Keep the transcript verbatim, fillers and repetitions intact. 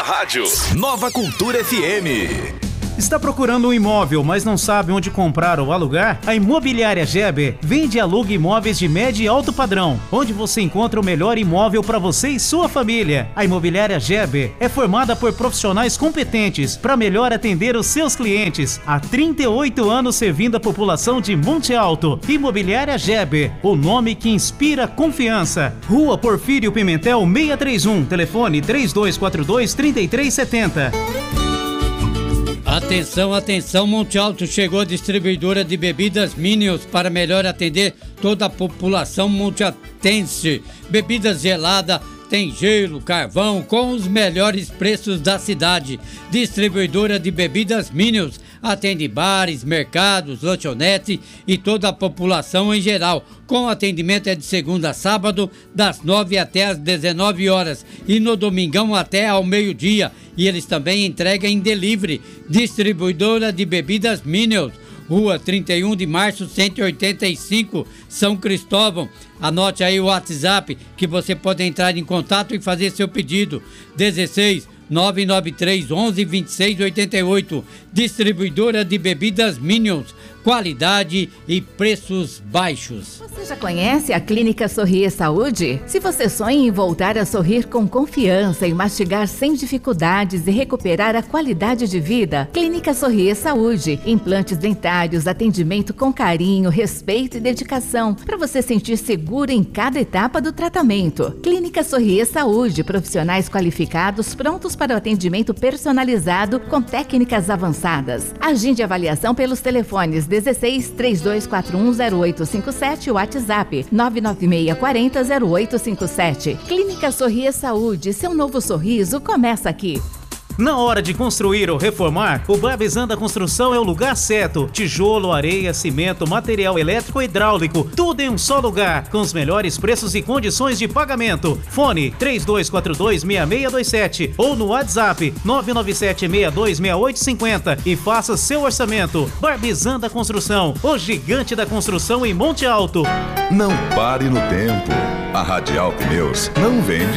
rádio. Nova Cultura F M. Está procurando um imóvel, mas não sabe onde comprar ou alugar? A Imobiliária Geber vende e aluga imóveis de médio e alto padrão, onde você encontra o melhor imóvel para você e sua família. A Imobiliária Geber é formada por profissionais competentes para melhor atender os seus clientes. Há trinta e oito anos servindo a população de Monte Alto. Imobiliária Geber, o nome que inspira confiança. Rua Porfírio Pimentel seiscentos e trinta e um, telefone três dois quatro dois, três três sete zero. Atenção, atenção, Monte Alto chegou a distribuidora de bebidas Minions para melhor atender toda a população monteatense. Bebidas geladas, tem gelo, carvão, com os melhores preços da cidade. Distribuidora de bebidas Minions, atende bares, mercados, lanchonetes e toda a população em geral. Com atendimento é de segunda a sábado, das nove até às dezenove horas e no domingão até ao meio-dia. E eles também entregam em delivery. Distribuidora de bebidas Minions, Rua trinta e um de março, cento e oitenta e cinco, São Cristóvão. Anote aí o WhatsApp que você pode entrar em contato e fazer seu pedido. dezesseis, nove nove três, onze, vinte e seis, oitenta e oito. Distribuidora de bebidas Minions, qualidade e preços baixos. Você já conhece a Clínica Sorrir Saúde? Se você sonha em voltar a sorrir com confiança e mastigar sem dificuldades e recuperar a qualidade de vida, Clínica Sorrir Saúde. Implantes dentários, atendimento com carinho, respeito e dedicação, para você sentir seguro em cada etapa do tratamento. Clínica Sorrir Saúde, profissionais qualificados prontos para o atendimento personalizado com técnicas avançadas. Agende avaliação pelos telefones dezesseis, três dois quatro um, zero oito cinco sete e o WhatsApp nove nove seis quatro zero, zero oito cinco sete. Clínica Sorrir Saúde, seu novo sorriso começa aqui. Na hora de construir ou reformar, o Barbizan Construção é o lugar certo. Tijolo, areia, cimento, material elétrico e hidráulico, tudo em um só lugar, com os melhores preços e condições de pagamento. Fone três dois quatro dois, seis seis dois sete ou no WhatsApp nove nove sete, seis dois seis oito cinco zero e faça seu orçamento. Barbizan Construção, o gigante da construção em Monte Alto. Não pare no tempo. A Radial Pneus não vende